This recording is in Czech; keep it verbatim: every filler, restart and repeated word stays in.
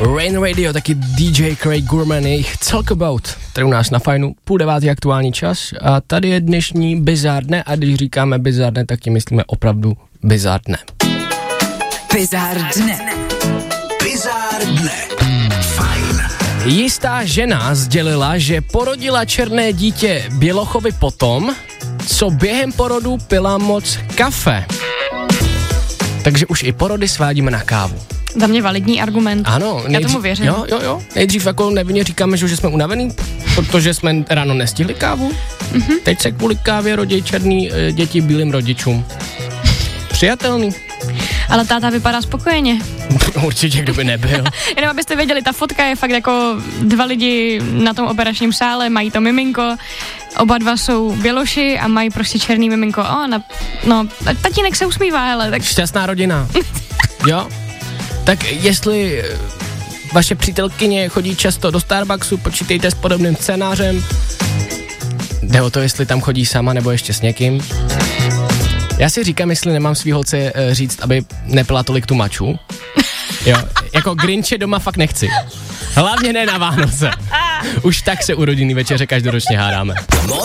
Rain Radio, taky D J Craig Gurman, jejich Talk About, tady u nás na Fajnu, půl devátý aktuální čas a tady je dnešní bizár dne a když říkáme bizár dne, tak tím myslíme opravdu bizár dne. Bizár dne. Bizár dne. Fajn. Jistá žena sdělila, že porodila černé dítě bělochovi potom, co během porodu pila moc kafe. Takže už i porody svádíme na kávu. Za mě validní argument. Ano. Nejdřív, Já tomu věřím. Jo, jo, jo. Nejdřív jako nevinně říkáme, že jsme unavený, protože jsme ráno nestihli kávu. Mm-hmm. Teď se kvůli kávě rodí černý e, děti bílým rodičům. Přijatelný. Ale táta vypadá spokojeně. Určitě, kdo by nebyl. Jenom abyste věděli, ta fotka je fakt jako dva lidi na tom operačním sále, mají to miminko, oba dva jsou běloši a mají prostě černý miminko. O, na, no, tatínek se usmívá, hele. Tak... Šťastná rodina. Jo? Tak jestli vaše přítelkyně chodí často do Starbucksu, počítejte s podobným scénářem. Jde o to, jestli tam chodí sama nebo ještě s někým. Já si říkám, jestli nemám svý holce říct, aby nepila tolik tu maču. Jo, jako Grinche doma fakt nechci. Hlavně ne na Vánoce. Už tak se u rodinný večeře každoročně hádáme.